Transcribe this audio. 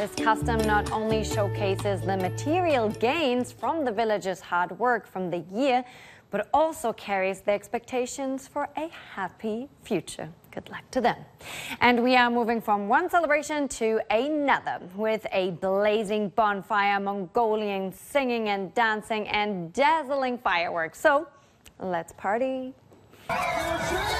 This custom not only showcases the material gains from the villagers' hard work from the year, but also carries the expectations for a happy future. Good luck to them. And we are moving from one celebration to another with a blazing bonfire, Mongolian singing and dancing, and dazzling fireworks. So let's party.